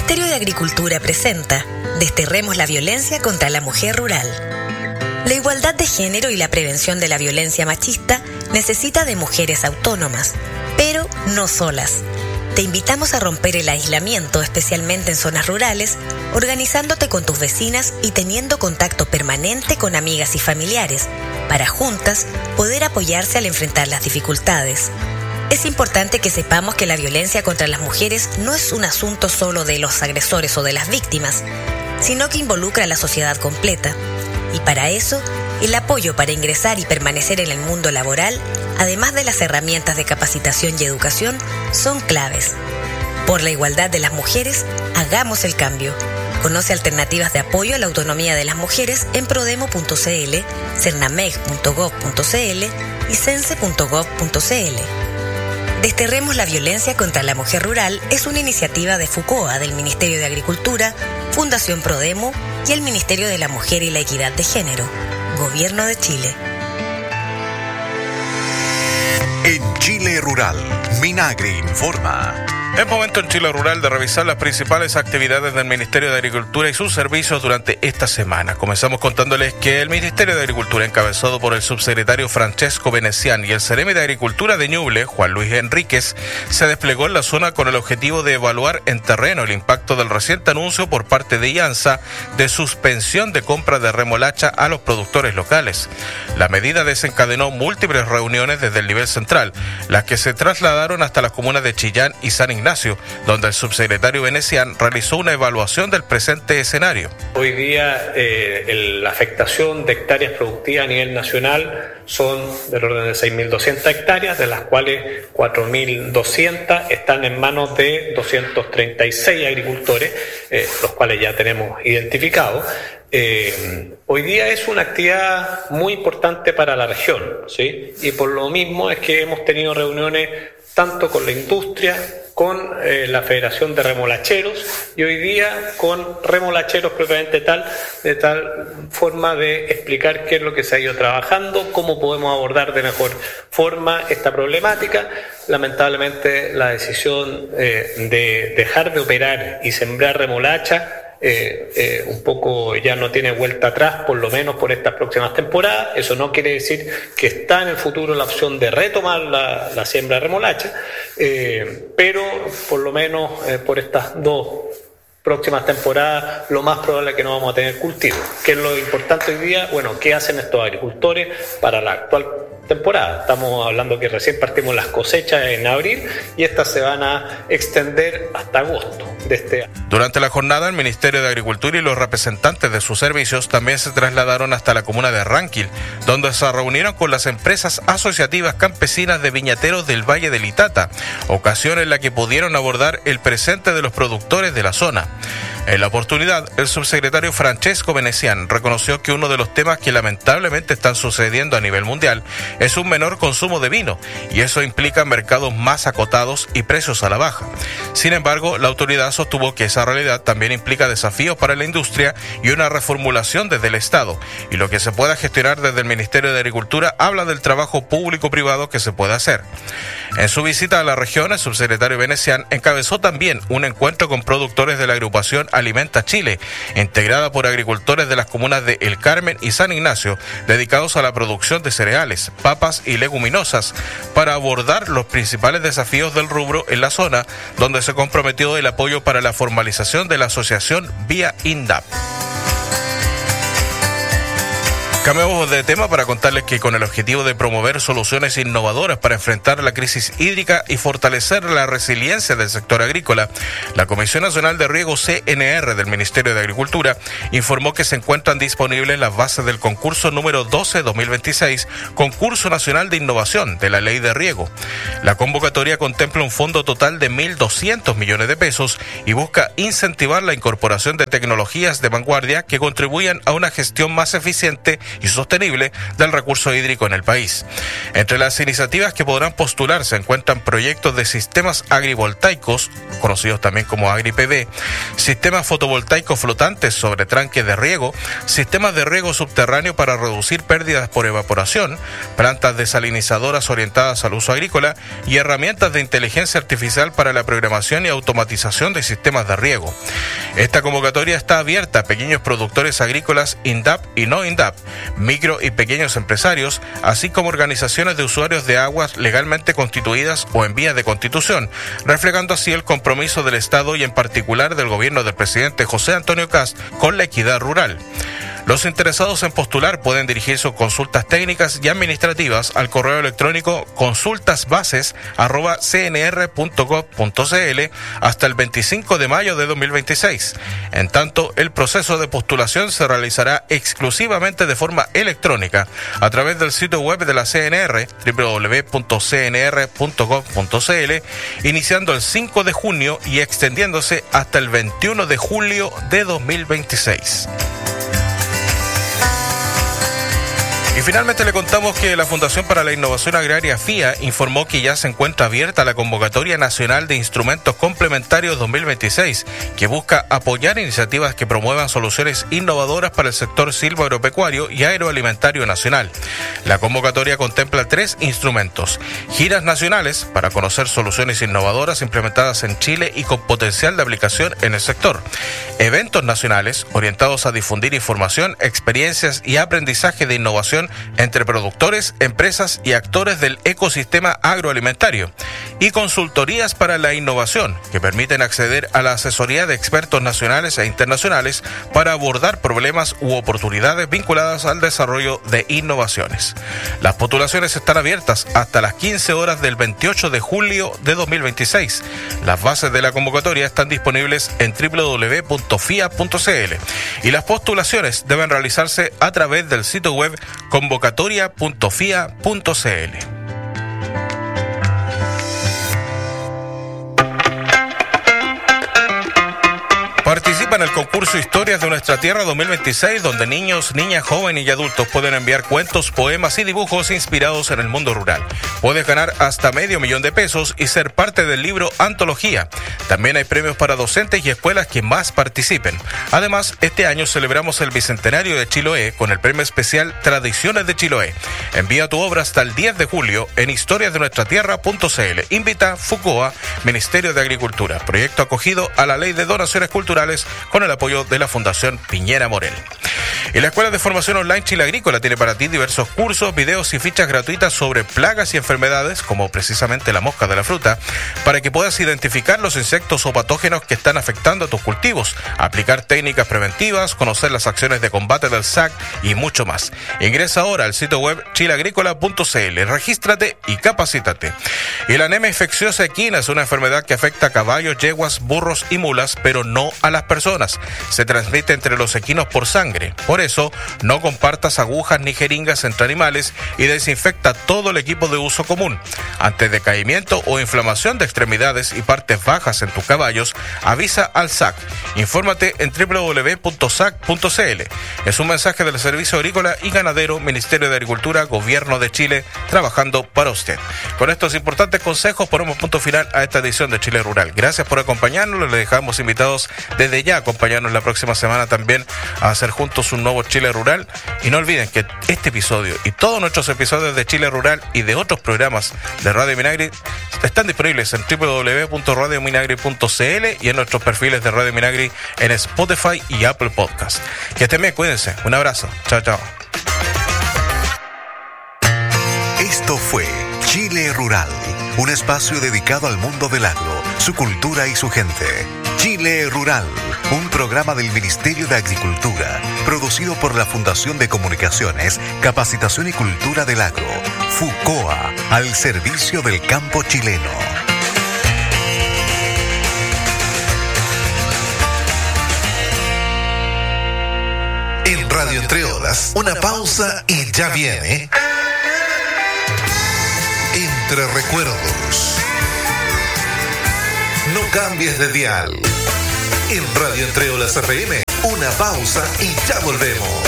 Ministerio de Agricultura presenta Desterremos la violencia contra la mujer rural. La igualdad de género y la prevención de la violencia machista necesita de mujeres autónomas, pero no solas. Te invitamos a romper el aislamiento, especialmente en zonas rurales, organizándote con tus vecinas y teniendo contacto permanente con amigas y familiares, para juntas poder apoyarse al enfrentar las dificultades. Es importante que sepamos que la violencia contra las mujeres no es un asunto solo de los agresores o de las víctimas, sino que involucra a la sociedad completa. Y para eso, el apoyo para ingresar y permanecer en el mundo laboral, además de las herramientas de capacitación y educación, son claves. Por la igualdad de las mujeres, hagamos el cambio. Conoce alternativas de apoyo a la autonomía de las mujeres en prodemo.cl, cernameg.gov.cl y cense.gov.cl. Desterremos la violencia contra la mujer rural es una iniciativa de FUCOA, del Ministerio de Agricultura, Fundación Prodemo y el Ministerio de la Mujer y la Equidad de Género, Gobierno de Chile. En Chile Rural, Minagri informa. Es momento en Chile Rural de revisar las principales actividades del Ministerio de Agricultura y sus servicios durante esta semana. Comenzamos contándoles que el Ministerio de Agricultura, encabezado por el subsecretario Francesco Venecián y el Seremi de Agricultura de Ñuble, Juan Luis Enríquez, se desplegó en la zona con el objetivo de evaluar en terreno el impacto del reciente anuncio por parte de IANSA de suspensión de compra de remolacha a los productores locales. La medida desencadenó múltiples reuniones desde el nivel central, las que se trasladaron hasta las comunas de Chillán y San Ignacio, donde el subsecretario Venecián realizó una evaluación del presente escenario. Hoy día la afectación de hectáreas productivas a nivel nacional son del orden de 6.200 hectáreas, de las cuales 4.200 están en manos de 236 agricultores, los cuales ya tenemos identificados. Hoy día es una actividad muy importante para la región, ¿sí? Y por lo mismo es que hemos tenido reuniones tanto con la industria, con la Federación de Remolacheros y hoy día con remolacheros propiamente de tal forma de explicar qué es lo que se ha ido trabajando, cómo podemos abordar de mejor forma esta problemática. Lamentablemente la decisión de dejar de operar y sembrar remolacha un poco ya no tiene vuelta atrás, por lo menos por estas próximas temporadas. Eso no quiere decir que está en el futuro la opción de retomar la siembra de remolacha, pero por lo menos por estas dos próximas temporadas lo más probable es que no vamos a tener cultivo. ¿Qué es lo importante hoy día? Bueno, ¿qué hacen estos agricultores para la actual temporada? Estamos hablando que recién partimos las cosechas en abril y estas se van a extender hasta agosto de este año. Durante la jornada, el Ministerio de Agricultura y los representantes de sus servicios también se trasladaron hasta la comuna de Ranquil, donde se reunieron con las empresas asociativas campesinas de viñateros del Valle del Itata, ocasión en la que pudieron abordar el presente de los productores de la zona. En la oportunidad, el subsecretario Francesco Venecián reconoció que uno de los temas que lamentablemente están sucediendo a nivel mundial es un menor consumo de vino, y eso implica mercados más acotados y precios a la baja. Sin embargo, la autoridad sostuvo que esa realidad también implica desafíos para la industria y una reformulación desde el Estado, y lo que se pueda gestionar desde el Ministerio de Agricultura habla del trabajo público-privado que se puede hacer. En su visita a la región, el subsecretario Venecián encabezó también un encuentro con productores de la agrupación Alimenta Chile, integrada por agricultores de las comunas de El Carmen y San Ignacio, dedicados a la producción de cereales, papas y leguminosas, para abordar los principales desafíos del rubro en la zona, donde se comprometió el apoyo para la formalización de la asociación vía INDAP. Cambiamos de tema para contarles que con el objetivo de promover soluciones innovadoras para enfrentar la crisis hídrica y fortalecer la resiliencia del sector agrícola, la Comisión Nacional de Riego CNR del Ministerio de Agricultura informó que se encuentran disponibles las bases del concurso número 12-2026, Concurso Nacional de Innovación de la Ley de Riego. La convocatoria contempla un fondo total de 1.200 millones de pesos y busca incentivar la incorporación de tecnologías de vanguardia que contribuyan a una gestión más eficiente y sostenible del recurso hídrico en el país. Entre las iniciativas que podrán postular se encuentran proyectos de sistemas agrivoltaicos, conocidos también como AgriPV, sistemas fotovoltaicos flotantes sobre tranques de riego, sistemas de riego subterráneo para reducir pérdidas por evaporación, plantas desalinizadoras orientadas al uso agrícola y herramientas de inteligencia artificial para la programación y automatización de sistemas de riego. Esta convocatoria está abierta a pequeños productores agrícolas INDAP y no INDAP, micro y pequeños empresarios, así como organizaciones de usuarios de aguas legalmente constituidas o en vías de constitución, reflejando así el compromiso del Estado y en particular del gobierno del presidente José Antonio Kast con la equidad rural. Los interesados en postular pueden dirigir sus consultas técnicas y administrativas al correo electrónico consultasbases@cnr.gov.cl hasta el 25 de mayo de 2026. En tanto, el proceso de postulación se realizará exclusivamente de forma electrónica a través del sitio web de la CNR, www.cnr.gov.cl, iniciando el 5 de junio y extendiéndose hasta el 21 de julio de 2026. Y finalmente le contamos que la Fundación para la Innovación Agraria FIA informó que ya se encuentra abierta la Convocatoria Nacional de Instrumentos Complementarios 2026, que busca apoyar iniciativas que promuevan soluciones innovadoras para el sector silvoagropecuario y agroalimentario nacional. La convocatoria contempla 3 instrumentos: giras nacionales para conocer soluciones innovadoras implementadas en Chile y con potencial de aplicación en el sector; eventos nacionales orientados a difundir información, experiencias y aprendizaje de innovación entre productores, empresas y actores del ecosistema agroalimentario; y consultorías para la innovación, que permiten acceder a la asesoría de expertos nacionales e internacionales para abordar problemas u oportunidades vinculadas al desarrollo de innovaciones. Las postulaciones están abiertas hasta las 15 horas del 28 de julio de 2026. Las bases de la convocatoria están disponibles en www.fia.cl y las postulaciones deben realizarse a través del sitio web convocatoria.fia.cl. Participa en el concurso Historias de Nuestra Tierra 2026, donde niños, niñas, jóvenes y adultos pueden enviar cuentos, poemas y dibujos inspirados en el mundo rural. Puedes ganar hasta $500,000 y ser parte del libro Antología. También hay premios para docentes y escuelas que más participen. Además, este año celebramos el Bicentenario de Chiloé con el premio especial Tradiciones de Chiloé. Envía tu obra hasta el 10 de julio en historiasdenuestraTierra.cl. Invita FUCOA, Ministerio de Agricultura. Proyecto acogido a la Ley de Donaciones Culturales con el apoyo de la Fundación Piñera Morel. Y la Escuela de Formación Online Chile Agrícola tiene para ti diversos cursos, videos y fichas gratuitas sobre plagas y enfermedades, como precisamente la mosca de la fruta, para que puedas identificar los insectos o patógenos que están afectando a tus cultivos, aplicar técnicas preventivas, conocer las acciones de combate del SAC y mucho más. Ingresa ahora al sitio web chileagrícola.cl, regístrate y capacítate. Y la anemia infecciosa equina es una enfermedad que afecta a caballos, yeguas, burros y mulas, pero no a las personas. Se transmite entre los equinos por sangre. Por eso, no compartas agujas ni jeringas entre animales y desinfecta todo el equipo de uso común. Ante decaimiento o inflamación de extremidades y partes bajas en tus caballos, avisa al SAC. Infórmate en www.sac.cl. Es un mensaje del Servicio Agrícola y Ganadero, Ministerio de Agricultura, Gobierno de Chile, trabajando para usted. Con estos importantes consejos ponemos punto final a esta edición de Chile Rural. Gracias por acompañarnos. Les dejamos invitados desde ya a acompañarnos la próxima semana también a hacer juntos un nuevo Chile Rural. Y no olviden que este episodio y todos nuestros episodios de Chile Rural y de otros programas de Radio Minagri están disponibles en www.radiominagri.cl y en nuestros perfiles de Radio Minagri en Spotify y Apple Podcast. Que estén bien, cuídense. Un abrazo. Chao, chao. Esto fue Chile Rural, un espacio dedicado al mundo del agro, su cultura y su gente. Chile Rural, un programa del Ministerio de Agricultura, producido por la Fundación de Comunicaciones, Capacitación y Cultura del Agro, FUCOA, al servicio del campo chileno. En Radio Entre Olas, una pausa y ya viene Entre Recuerdos. No cambies de dial. En Radio Entre Olas FM, una pausa y ya volvemos.